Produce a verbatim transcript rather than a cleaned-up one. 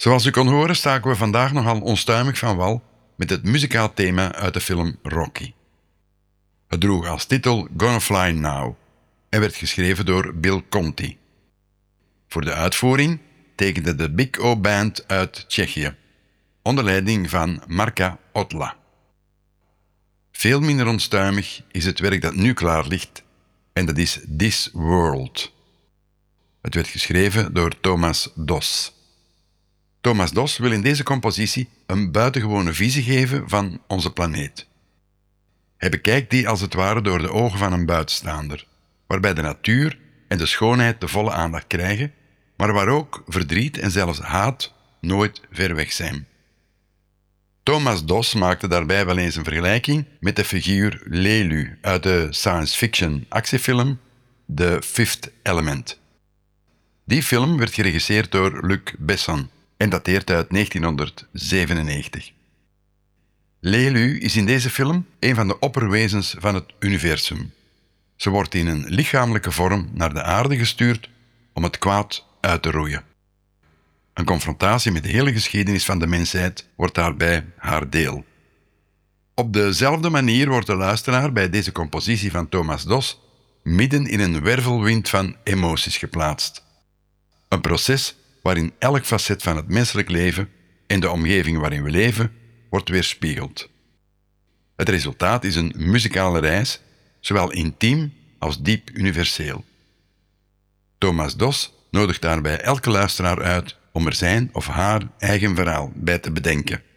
Zoals u kon horen staken we vandaag nogal onstuimig van wal met het muzikaal thema uit de film Rocky. Het droeg als titel Gonna Fly Now en werd geschreven door Bill Conti. Voor de uitvoering tekende de Big O Band uit Tsjechië, onder leiding van Marka Otla. Veel minder onstuimig is het werk dat nu klaar ligt, en dat is This World. Het werd geschreven door Thomas Doss. Thomas Doss wil in deze compositie een buitengewone visie geven van onze planeet. Hij bekijkt die als het ware door de ogen van een buitenstaander, waarbij de natuur en de schoonheid de volle aandacht krijgen, maar waar ook verdriet en zelfs haat nooit ver weg zijn. Thomas Doss maakte daarbij wel eens een vergelijking met de figuur Lelu uit de science-fiction actiefilm The Fifth Element. Die film werd geregisseerd door Luc Besson en dateert uit negentienhonderdzevenennegentig. Lelu is in deze film een van de opperwezens van het universum. Ze wordt in een lichamelijke vorm naar de aarde gestuurd om het kwaad uit te roeien. Een confrontatie met de hele geschiedenis van de mensheid wordt daarbij haar deel. Op dezelfde manier wordt de luisteraar bij deze compositie van Thomas Doss midden in een wervelwind van emoties geplaatst. Een proces waarin elk facet van het menselijk leven en de omgeving waarin we leven wordt weerspiegeld. Het resultaat is een muzikale reis, zowel intiem als diep universeel. Thomas Doss nodigt daarbij elke luisteraar uit om er zijn of haar eigen verhaal bij te bedenken.